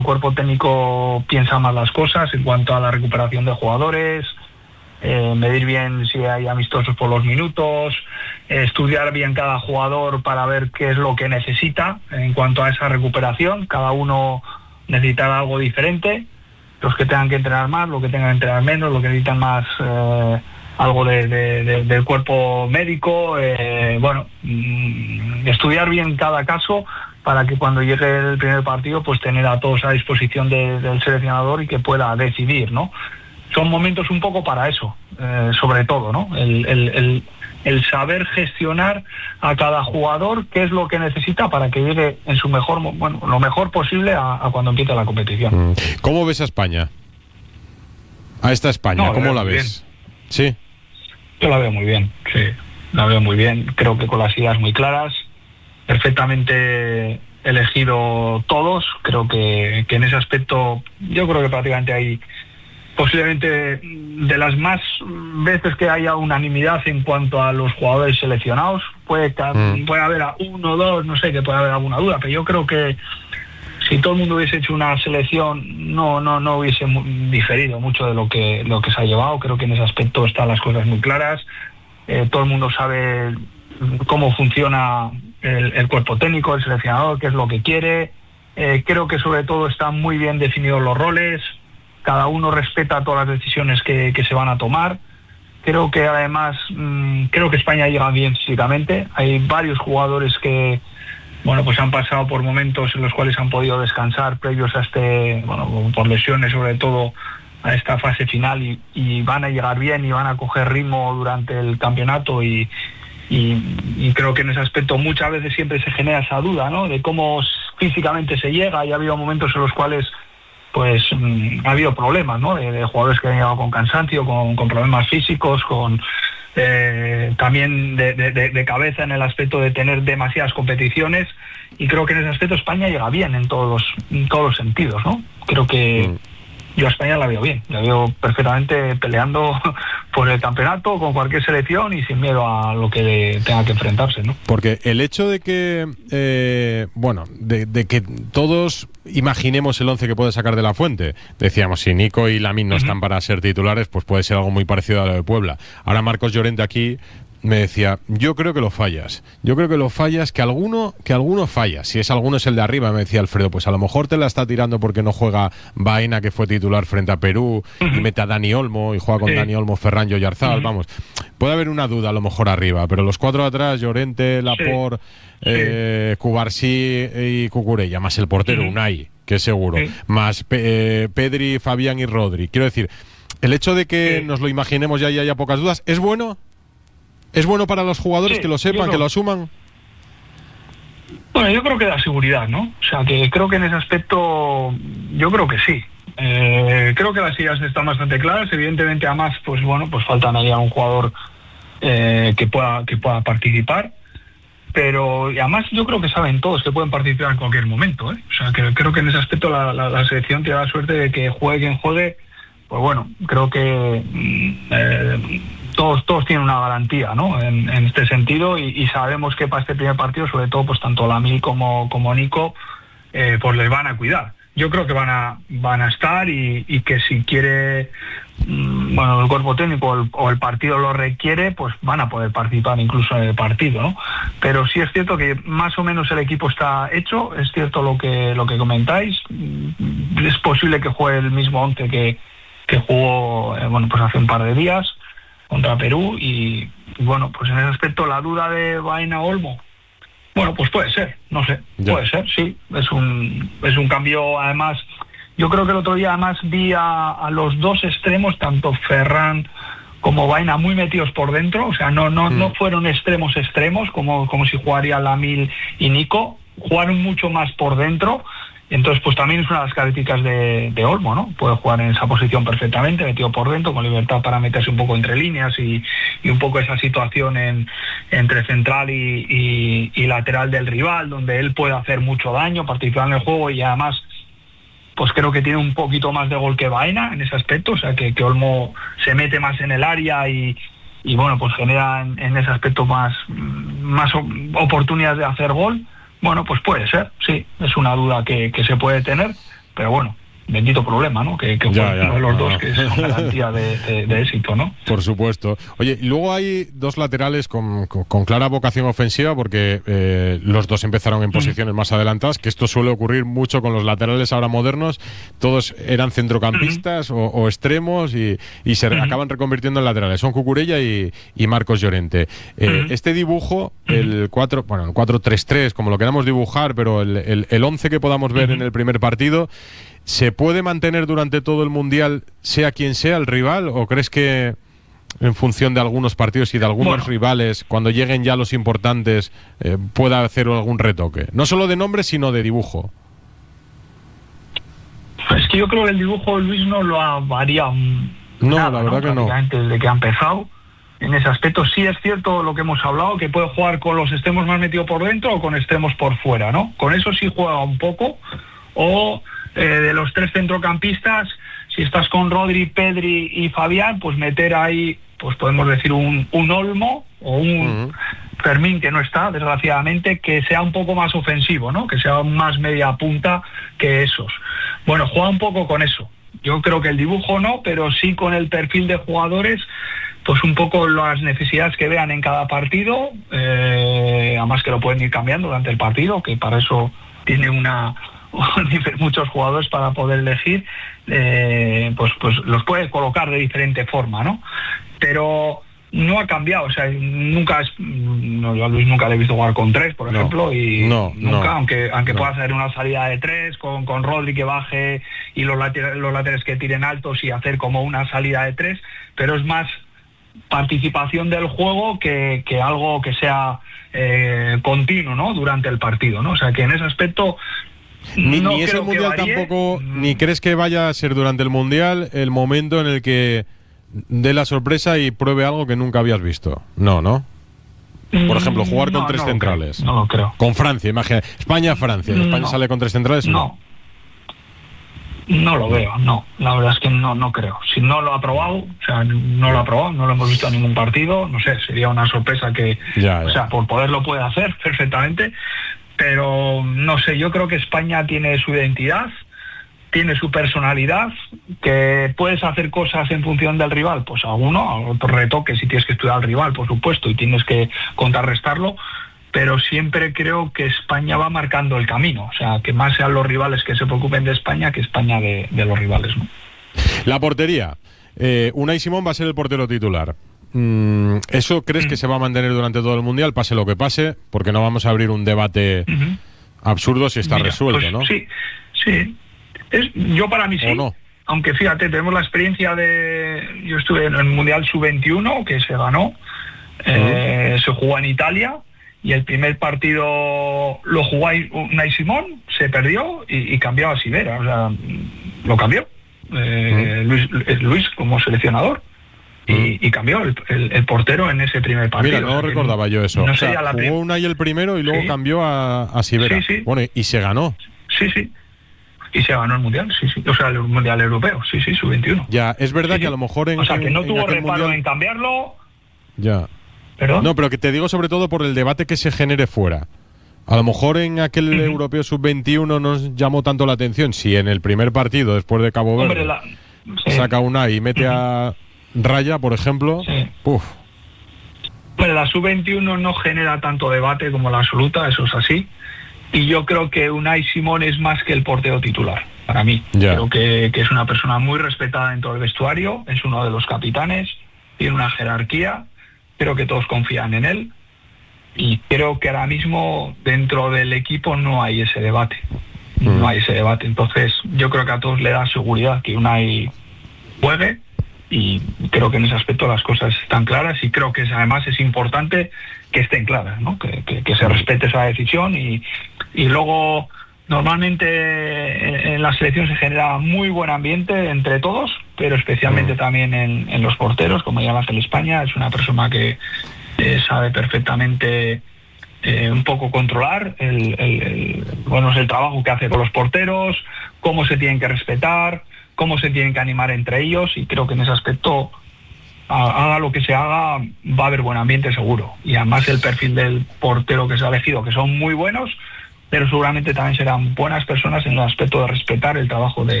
cuerpo técnico piensa más las cosas en cuanto a la recuperación de jugadores, medir bien si hay amistosos por los minutos, estudiar bien cada jugador para ver qué es lo que necesita en cuanto a esa recuperación. Cada uno necesita algo diferente, los que tengan que entrenar más, los que tengan que entrenar menos, los que necesitan más algo del cuerpo médico, estudiar bien cada caso para que cuando llegue el primer partido pues tener a todos a disposición del seleccionador y que pueda decidir, ¿no? Son momentos un poco para eso, sobre todo, ¿no? El saber gestionar a cada jugador qué es lo que necesita para que llegue en su lo mejor posible a cuando empiece la competición. ¿Cómo ves a España? A esta España, ¿cómo la ves? ¿Sí? Yo la veo muy bien, sí, la veo muy bien. Creo que con las ideas muy claras, perfectamente elegido todos. Creo que en ese aspecto, yo creo que prácticamente hay posiblemente de las más veces que haya unanimidad en cuanto a los jugadores seleccionados. Puede haber a uno o dos, no sé, que puede haber alguna duda, pero yo creo que si todo el mundo hubiese hecho una selección no hubiese diferido mucho de lo que se ha llevado. Creo que en ese aspecto están las cosas muy claras. Todo el mundo sabe cómo funciona el cuerpo técnico, el seleccionador, qué es lo que quiere. Creo que sobre todo están muy bien definidos los roles. Cada uno respeta todas las decisiones que se van a tomar. Creo que además, creo que España llega bien físicamente. Hay varios jugadores que, pues han pasado por momentos en los cuales han podido descansar previos a por lesiones sobre todo, a esta fase final y van a llegar bien y van a coger ritmo durante el campeonato y creo que en ese aspecto muchas veces siempre se genera esa duda, ¿no? De cómo físicamente se llega, y ha habido momentos en los cuales pues ha habido problemas, ¿no? De jugadores que han llegado con cansancio, con problemas físicos, con también de cabeza en el aspecto de tener demasiadas competiciones, y creo que en ese aspecto España llega bien en todos los sentidos, ¿no? Creo que yo a España la veo bien, la veo perfectamente peleando por el campeonato con cualquier selección y sin miedo a lo que tenga que enfrentarse, ¿no? Porque el hecho de que de que todos imaginemos el 11 que puede sacar de la Fuente, decíamos, si Nico y Lamine no están para ser titulares, pues puede ser algo muy parecido a lo de Puebla. Ahora Marcos Llorente aquí me decía, yo creo que lo fallas, que alguno falla. Si es alguno es el de arriba, me decía Alfredo, pues a lo mejor te la está tirando porque no juega Baena, que fue titular frente a Perú, y mete a Dani Olmo y juega con Dani Olmo, Ferran y Oyarzabal. Vamos, puede haber una duda a lo mejor arriba, pero los cuatro atrás, Llorente, Laporte, Cubarsí y Cucurella, más el portero Unai, que es seguro, más Pedri, Fabián y Rodri. Quiero decir, el hecho de que nos lo imaginemos ya y haya pocas dudas, ¿es bueno? ¿Es bueno para los jugadores que lo sepan, que lo asuman? Bueno, yo creo que da seguridad, ¿no? O sea, que creo que en ese aspecto, yo creo que sí. Creo que las ideas están bastante claras. Evidentemente, además, pues falta medir a un jugador que pueda participar. Pero además yo creo que saben todos que pueden participar en cualquier momento, ¿eh? O sea, que creo que en ese aspecto la selección tiene la suerte de que juegue quien juegue. Pues creo que todos tienen una garantía, ¿no? En este sentido, y sabemos que para este primer partido, sobre todo, pues tanto Lamine como Nico, pues les van a cuidar. Yo creo que van a estar y que si quiere, el cuerpo técnico o el partido lo requiere, pues van a poder participar incluso en el partido, ¿no? Pero sí es cierto que más o menos el equipo está hecho. Es cierto lo que comentáis. Es posible que juegue el mismo 11 que jugó pues hace un par de días contra Perú, y pues en ese aspecto la duda de Baena Olmo, pues puede ser, no sé, puede ser, sí, es un cambio. Además, yo creo que el otro día además vi a los dos extremos, tanto Ferran como Baena, muy metidos por dentro. O sea, no fueron extremos como si jugaría Lamine y Nico, jugaron mucho más por dentro. Entonces, pues también es una de las características de Olmo, ¿no? Puede jugar en esa posición perfectamente, metido por dentro, con libertad para meterse un poco entre líneas y un poco esa situación entre central y lateral del rival, donde él puede hacer mucho daño, participar en el juego, y además, pues creo que tiene un poquito más de gol que Baena en ese aspecto. O sea, que Olmo se mete más en el área y pues genera en ese aspecto más oportunidades de hacer gol. Pues puede ser, sí, es una duda que se puede tener, pero bueno, bendito problema, ¿no? Que fue uno de los dos que es una garantía de éxito, ¿no? Por supuesto. Oye, luego hay dos laterales con clara vocación ofensiva, porque los dos empezaron en posiciones más adelantadas, que esto suele ocurrir mucho con los laterales ahora modernos. Todos eran centrocampistas o extremos y se acaban reconvirtiendo en laterales. Son Cucurella y Marcos Llorente. Este dibujo, el 4-3-3, como lo queramos dibujar, pero el 11 que podamos ver en el primer partido, ¿se puede mantener durante todo el Mundial, sea quien sea el rival? ¿O crees que en función de algunos partidos y de algunos rivales, cuando lleguen ya los importantes, pueda hacer algún retoque? No solo de nombre, sino de dibujo. Es que yo creo que el dibujo, Luis, no lo ha variado nada, la verdad que no. Desde que ha empezado. En ese aspecto sí es cierto lo que hemos hablado, que puede jugar con los extremos más metidos por dentro o con extremos por fuera, ¿no? Con eso sí juega un poco. O de los tres centrocampistas, si estás con Rodri, Pedri y Fabián, pues meter ahí, pues podemos decir un Olmo o un Fermín, que no está, desgraciadamente, que sea un poco más ofensivo, ¿no? Que sea más media punta que esos. Bueno, juega un poco con eso. Yo creo que el dibujo no, pero sí con el perfil de jugadores, pues un poco las necesidades que vean en cada partido, además que lo pueden ir cambiando durante el partido, que para eso tiene muchos jugadores para poder elegir, pues los puede colocar de diferente forma, ¿no? Pero no ha cambiado, o sea, yo a Luis nunca le he visto jugar con 3, por ejemplo, y nunca, aunque pueda hacer una salida de 3 con Rodri que baje y los laterales que tiren altos y hacer como una salida de 3, pero es más participación del juego que algo que sea continuo, ¿no? Durante el partido, ¿no? O sea, que en ese aspecto ni ese Mundial tampoco, ni crees que vaya a ser durante el Mundial el momento en el que dé la sorpresa y pruebe algo que nunca habías visto. No. Por ejemplo, jugar con tres centrales. No lo creo. Con Francia, imagina. España-Francia. ¿España sale con tres centrales? No lo veo, no. La verdad es que no creo. Si no lo ha probado, no lo hemos visto en ningún partido, no sé, sería una sorpresa que, o sea, por poder lo puede hacer perfectamente. Pero no sé, yo creo que España tiene su identidad, tiene su personalidad, que puedes hacer cosas en función del rival, pues a otro retoque si tienes que estudiar al rival, por supuesto, y tienes que contrarrestarlo, pero siempre creo que España va marcando el camino, o sea, que más sean los rivales que se preocupen de España que España de los rivales, ¿no? La portería. Unai Simón va a ser el portero titular. ¿Eso crees que se va a mantener durante todo el Mundial, pase lo que pase? Porque no vamos a abrir un debate absurdo si está resuelto, pues, ¿no? Sí. Yo para mí sí. No. Aunque fíjate, tenemos la experiencia yo estuve en el Mundial Sub-21, que se ganó, se jugó en Italia, y el primer partido lo jugó Unai Simón, se perdió y cambió a Sivera, o sea, lo cambió Luis como seleccionador. Y cambió el portero en ese primer partido. Mira, no recordaba yo eso. No, o sea, jugó Unai el primero y luego cambió a Sivera. Sí. Bueno, y se ganó. Sí. Y se ganó el Mundial, sí. O sea, el Mundial Europeo, Sub-21. Ya, es verdad que a lo mejor o sea, que no tuvo reparo en cambiarlo. Ya. ¿Perdón? No, pero que te digo sobre todo por el debate que se genere fuera. A lo mejor en aquel Europeo Sub-21 no nos llamó tanto la atención. Si en el primer partido, después de Cabo Verde, saca Unai y mete a Raya, por ejemplo, Bueno, la Sub-21 no genera tanto debate como la absoluta, eso es así. Y yo creo que Unai Simón es más que el portero titular, para mí. Creo que es una persona muy respetada en todo el vestuario, es uno de los capitanes, tiene una jerarquía, creo que todos confían en él, y creo que ahora mismo dentro del equipo no hay ese debate. No hay ese debate. Entonces, yo creo que a todos le da seguridad que Unai juegue, y creo que en ese aspecto las cosas están claras, y creo que además es importante que estén claras, ¿no? Que se respete esa decisión, y luego normalmente en la selección se genera muy buen ambiente entre todos, pero especialmente también en los porteros, como ya Ángel España, es una persona que sabe perfectamente un poco controlar el trabajo que hace con los porteros, cómo se tienen que respetar, cómo se tienen que animar entre ellos, y creo que en ese aspecto, haga lo que se haga, va a haber buen ambiente seguro. Y además el perfil del portero que se ha elegido, que son muy buenos, pero seguramente también serán buenas personas en el aspecto de respetar el trabajo de